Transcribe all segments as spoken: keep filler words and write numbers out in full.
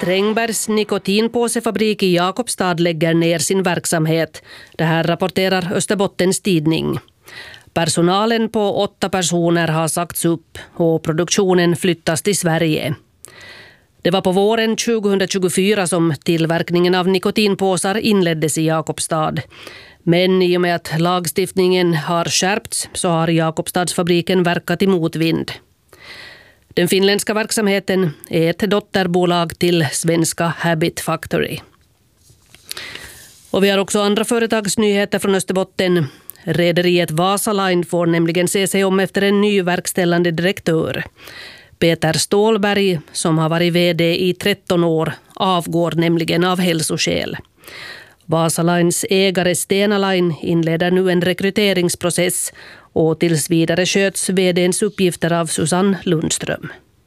Strängbergs nikotinpåsefabrik i Jakobstad lägger ner sin verksamhet. Det här rapporterar Österbottens tidning. Personalen på åtta personer har sagts upp och produktionen flyttas till Sverige. Det var på våren tjugohundratjugofyra som tillverkningen av nikotinpåsar inleddes i Jakobstad. Men i och med att lagstiftningen har skärpts så har Jakobstadsfabriken verkat i motvind. Den finländska verksamheten är ett dotterbolag till svenska Habit Factory. Och vi har också andra företagsnyheter från Österbotten. Rederiet Vasaline får nämligen se sig om efter en ny verkställande direktör. Peter Stålberg, som har varit vd i tretton år, avgår nämligen av hälsoskäl. Vasalines ägare Stena Line inleder nu en rekryteringsprocess och tills vidare sköts vd:ns uppgifter av Susanne Lundström.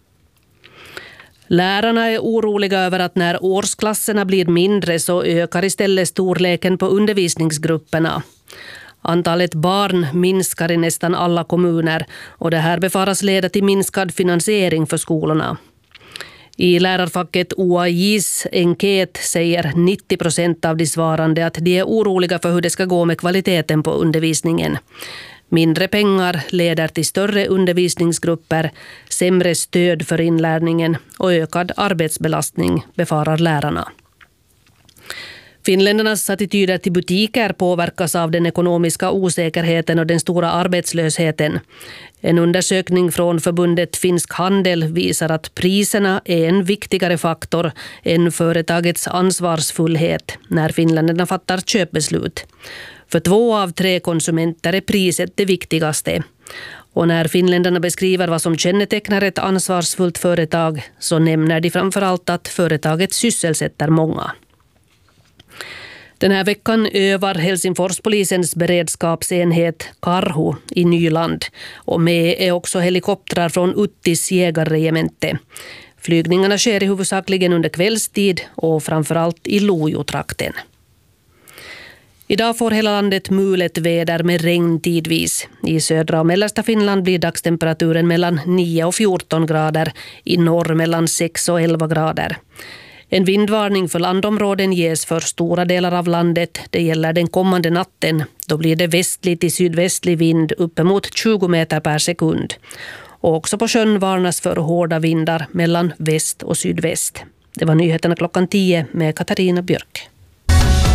Lärarna är oroliga över att när årsklasserna blir mindre så ökar istället storleken på undervisningsgrupperna. Antalet barn minskar i nästan alla kommuner och det här befaras leda till minskad finansiering för skolorna. I lärarfacket O A J:s enkät säger nittio procent av de svarande att de är oroliga för hur det ska gå med kvaliteten på undervisningen. Mindre pengar leder till större undervisningsgrupper, sämre stöd för inlärningen och ökad arbetsbelastning, befarar lärarna. Finländarnas attityder till butiker påverkas av den ekonomiska osäkerheten och den stora arbetslösheten. En undersökning från förbundet Finsk Handel visar att priserna är en viktigare faktor än företagets ansvarsfullhet när finländarna fattar köpbeslut. För två av tre konsumenter är priset det viktigaste. Och när finländarna beskriver vad som kännetecknar ett ansvarsfullt företag så nämner de framförallt att företaget sysselsätter många. Den här veckan övar Helsingforspolisens beredskapsenhet Karhu i Nyland och med är också helikoptrar från Uttis jägarregemente. Flygningarna sker i huvudsakligen under kvällstid och framförallt i Lojotrakten. Idag får hela landet mulet väder med regn tidvis. I södra och mellersta Finland blir dagstemperaturen mellan nio och fjorton grader, i norr mellan sex och elva grader. En vindvarning för landområden ges för stora delar av landet. Det gäller den kommande natten. Då blir det västlig till sydvästlig vind uppemot tjugo meter per sekund. Och också på sjön varnas för hårda vindar mellan väst och sydväst. Det var nyheterna klockan tio med Katarina Björk.